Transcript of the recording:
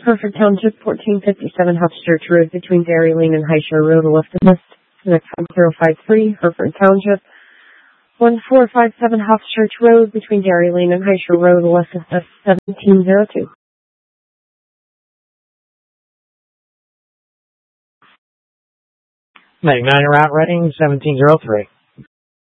Hereford Township, 1457 Huff Church Road between Dairy Lane and High Shore Road, left of this. Next 053, Hereford Township, 1457 Huff Church Road between Dairy Lane and High Shore Road, left of this 1702. Meg 9 route reading 1703.